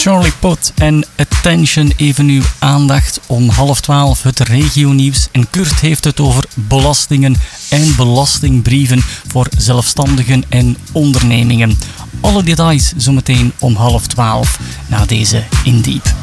Charlie Puth en Attention, even uw aandacht om 11:30 het regionieuws. En Kurt heeft het over belastingen en belastingbrieven voor zelfstandigen en ondernemingen. Alle details zometeen om 11:30 na deze In Diep.